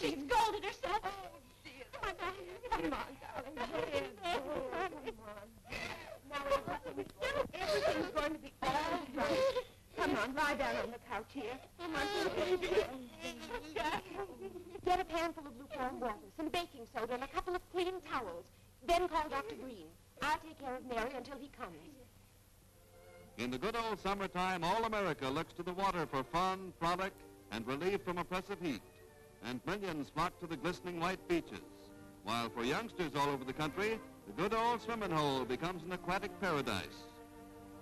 She scalded herself. Oh, dear. Come on, darling. Come on. Now, everything's going to be all right. Come on, lie down on the couch here. Come on. Get a pan full of lukewarm water, some baking soda, and a couple of clean towels. Then call Dr. Green. I'll take care of Mary until he comes. In the good old summertime, all America looks to the water for fun, frolic, and relief from oppressive heat. And millions flock to the glistening white beaches. While for youngsters all over the country, the good old swimming hole becomes an aquatic paradise.